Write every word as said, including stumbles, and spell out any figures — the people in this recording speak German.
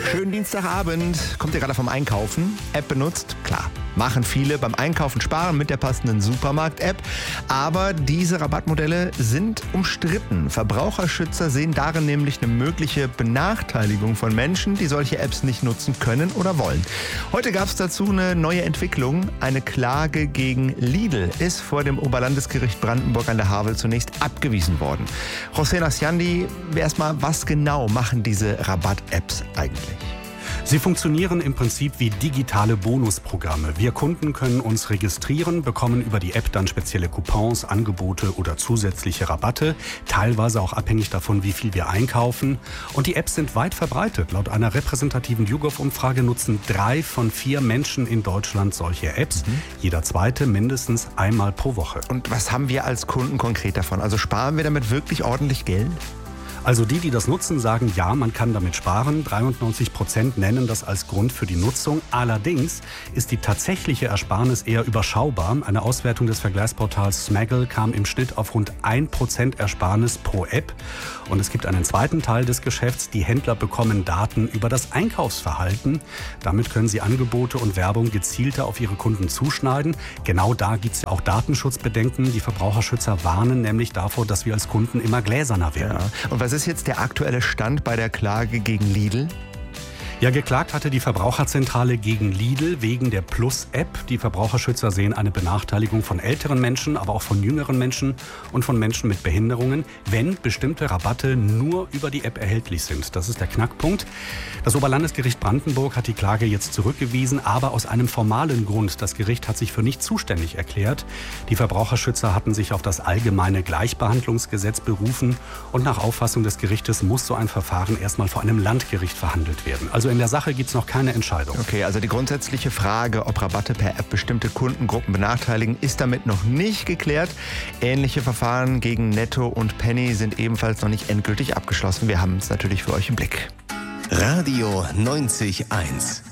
Schönen Dienstagabend. Kommt ihr gerade vom Einkaufen? App benutzt? Klar, machen viele beim Einkaufen sparen mit der passenden Supermarkt-App. Aber diese Rabattmodelle sind umstritten. Verbraucherschützer sehen darin nämlich eine mögliche Benachteiligung von Menschen, die solche Apps nicht nutzen können oder wollen. Heute gab es dazu eine neue Entwicklung. Eine Klage gegen Lidl ist vor dem Oberlandesgericht Brandenburg an der Havel zunächst abgewiesen worden. José Nasciandi, erstmal, was genau machen diese Rabatt-Apps eigentlich? Sie funktionieren im Prinzip wie digitale Bonusprogramme. Wir Kunden können uns registrieren, bekommen über die App dann spezielle Coupons, Angebote oder zusätzliche Rabatte, teilweise auch abhängig davon, wie viel wir einkaufen. Und die Apps sind weit verbreitet. Laut einer repräsentativen YouGov-Umfrage nutzen drei von vier Menschen in Deutschland solche Apps. Mhm. Jeder zweite mindestens einmal pro Woche. Und was haben wir als Kunden konkret davon? Also sparen wir damit wirklich ordentlich Geld? Also die, die das nutzen, sagen, ja, man kann damit sparen. dreiundneunzig Prozent nennen das als Grund für die Nutzung. Allerdings ist die tatsächliche Ersparnis eher überschaubar. Eine Auswertung des Vergleichsportals Smaggle kam im Schnitt auf rund ein Prozent Ersparnis pro App. Und es gibt einen zweiten Teil des Geschäfts. Die Händler bekommen Daten über das Einkaufsverhalten. Damit können sie Angebote und Werbung gezielter auf ihre Kunden zuschneiden. Genau da gibt es auch Datenschutzbedenken. Die Verbraucherschützer warnen nämlich davor, dass wir als Kunden immer gläserner werden. Ja. Und was ist jetzt der aktuelle Stand bei der Klage gegen Lidl? Ja, geklagt hatte die Verbraucherzentrale gegen Lidl wegen der Plus-App. Die Verbraucherschützer sehen eine Benachteiligung von älteren Menschen, aber auch von jüngeren Menschen und von Menschen mit Behinderungen, wenn bestimmte Rabatte nur über die App erhältlich sind. Das ist der Knackpunkt. Das Oberlandesgericht Brandenburg hat die Klage jetzt zurückgewiesen, aber aus einem formalen Grund. Das Gericht hat sich für nicht zuständig erklärt. Die Verbraucherschützer hatten sich auf das allgemeine Gleichbehandlungsgesetz berufen und nach Auffassung des Gerichtes muss so ein Verfahren erstmal vor einem Landgericht verhandelt werden. Also in der Sache gibt es noch keine Entscheidung. Okay, also die grundsätzliche Frage, ob Rabatte per App bestimmte Kundengruppen benachteiligen, ist damit noch nicht geklärt. Ähnliche Verfahren gegen Netto und Penny sind ebenfalls noch nicht endgültig abgeschlossen. Wir haben es natürlich für euch im Blick. Radio neunzig Komma eins